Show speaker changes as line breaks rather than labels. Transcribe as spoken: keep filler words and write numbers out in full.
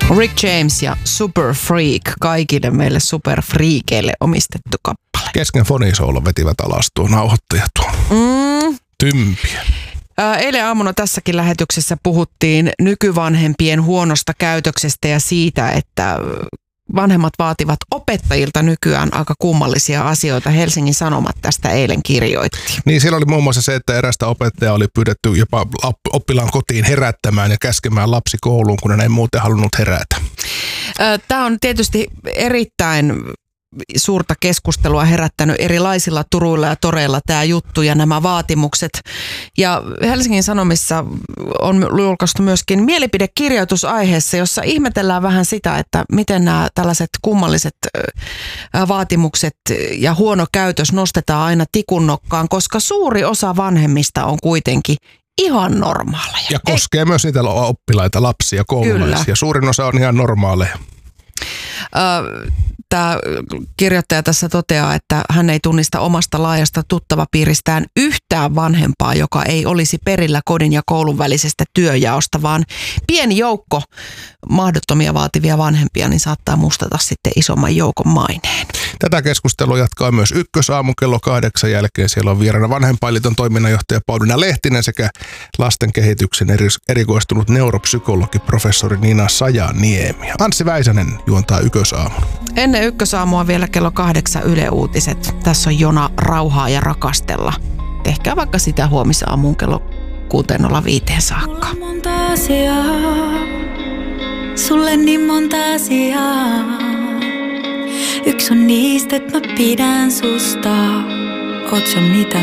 Rick James ja Super Freak, kaikille meille superfriikeille omistettu kappale.
Kesken fonisoolo vetivät alas tuo nauhoittaja tuon. Mm. Tympiä.
Eilen aamuna tässäkin lähetyksessä puhuttiin nykyvanhempien huonosta käytöksestä ja siitä, että vanhemmat vaativat opettajilta nykyään aika kummallisia asioita. Helsingin Sanomat tästä eilen kirjoitti.
Niin, siellä oli muun muassa se, että erästä opettajaa oli pyydetty jopa oppilaan kotiin herättämään ja käskemään lapsi kouluun, kun hän ei muuten halunnut herätä.
Tämä on tietysti erittäin suurta keskustelua herättänyt erilaisilla turuilla ja toreilla tämä juttu ja nämä vaatimukset. Ja Helsingin Sanomissa on julkaistu myöskin mielipidekirjoitus aiheessa, jossa ihmetellään vähän sitä, että miten nämä tällaiset kummalliset vaatimukset ja huono käytös nostetaan aina tikunnokkaan, koska suuri osa vanhemmista on kuitenkin ihan normaaleja.
Ja koskee Ei. myös niitä oppilaita, lapsia, koululaisia. Kyllä. Suurin osa on ihan normaaleja.
Tämä kirjoittaja tässä toteaa, että hän ei tunnista omasta laajasta tuttavapiiristään yhtään vanhempaa, joka ei olisi perillä kodin ja koulun välisestä työnjaosta, vaan pieni joukko mahdottomia vaativia vanhempia niin saattaa mustata sitten isomman joukon maineen.
Tätä keskustelua jatkaa myös Ykkösaamu kello kahdeksan jälkeen. Siellä on vieraana Vanhempainliiton toiminnanjohtaja Pauliina Lehtinen sekä lasten kehityksen erikoistunut neuropsykologi professori Nina Sajaniemi. Anssi Väisänen juontaa Ykkösaamun.
Ennen Ykkösaamua vielä kello kahdeksan Yle Uutiset. Tässä on Jona Rauhaa ja rakastella. Tehkää vaikka sitä huomisaamuun kello kuusi nolla viisi saakka.
Mulla on monta asiaa, sulle niin monta asiaa. Yksi on niistä, että mä pidän susta. Oot sä mitä